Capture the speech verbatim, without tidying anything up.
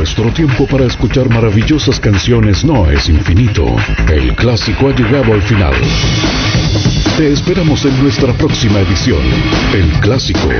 nuestro tiempo para escuchar maravillosas canciones no es infinito. El clásico ha llegado al final. Te esperamos en nuestra próxima edición. El Clásico